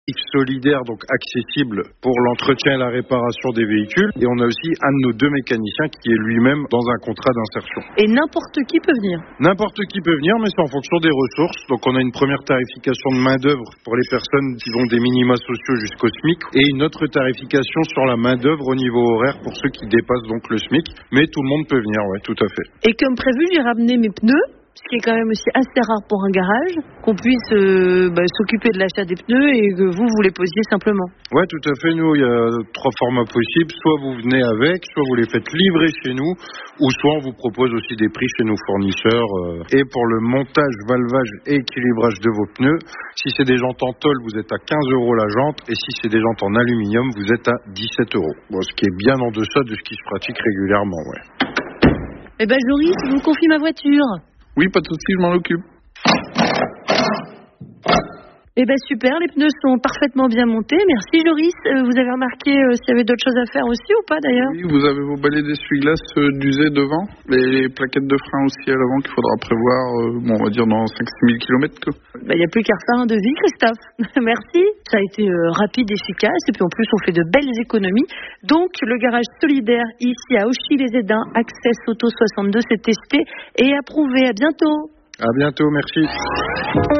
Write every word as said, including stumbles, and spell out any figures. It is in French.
solidaire, donc accessible pour l'entretien et la réparation des véhicules. Et on a aussi un de nos deux mécaniciens qui est lui-même dans un contrat d'insertion. Et n'importe qui peut venir? N'importe qui peut venir, mais c'est en fonction des ressources. Donc on a une première tarification de main-d'œuvre pour les personnes qui vont des minima sociaux jusqu'au SMIC et une autre tarification sur la main-d'œuvre au niveau horaire pour ceux qui dépassent donc le SMIC. Mais tout le monde peut venir, ouais, tout à fait. Et comme prévu, j'ai ramené mes pneus, ce qui est quand même aussi assez rare pour un garage, qu'on puisse euh, bah, s'occuper de l'achat des pneus et que vous, vous les posiez simplement. Ouais, tout à fait. Nous, il y a trois formats possibles. Soit vous venez avec, soit vous les faites livrer chez nous, ou soit on vous propose aussi des prix chez nos fournisseurs. Euh, et pour le montage, valvage et équilibrage de vos pneus, si c'est des jantes en tôle, vous êtes à quinze euros la jante, et si c'est des jantes en aluminium, vous êtes à dix-sept euros. Bon, ce qui est bien en deçà de ce qui se pratique régulièrement, ouais. Eh ben, Joris, je vous confie ma voiture. Oui, pas de souci, je m'en occupe. Eh ben super, les pneus sont parfaitement bien montés. Merci Joris. Euh, vous avez remarqué euh, s'il y avait d'autres choses à faire aussi ou pas d'ailleurs? Oui, vous avez vos balais d'essuie-glace euh, d'user devant, les plaquettes de frein aussi à l'avant qu'il faudra prévoir, euh, bon, on va dire dans cinq à six mille kilomètres. Il n'y a plus qu'à refaire un devis, Christophe. Merci. Ça a été euh, rapide, efficace, et puis en plus on fait de belles économies. Donc le garage solidaire ici à Auchy-les-Édins, Access Auto soixante-deux, c'est testé et approuvé. À bientôt. À bientôt, merci.